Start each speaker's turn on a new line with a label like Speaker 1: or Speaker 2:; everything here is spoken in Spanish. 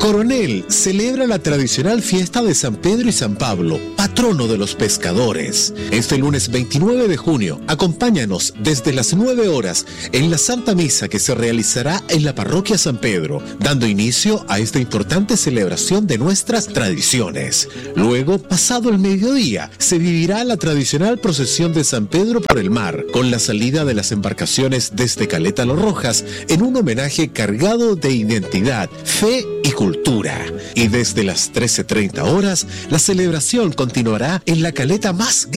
Speaker 1: Coronel celebra la tradicional fiesta de San Pedro y San Pablo, patrono de los pescadores. Este lunes 29 de junio, acompáñanos desde las 9 horas en la Santa Misa que se realizará en la Parroquia San Pedro, dando inicio a esta importante celebración de nuestras tradiciones. Luego, pasado el mediodía, se vivirá la tradicional procesión de San Pedro por el mar, con la salida de las embarcaciones desde Caleta Los Rojas en un homenaje cargado de identidad, fe y cultura. Y desde las 13:30 horas, la celebración continuará en la caleta más